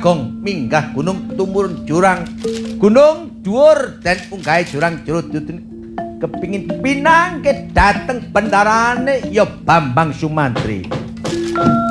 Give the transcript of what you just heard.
Bagong minggah gunung tumurun jurang gunung dhuwur dan unggahe jurang jero kepingin pinangke dateng bendarane ya Bambang Sumantri.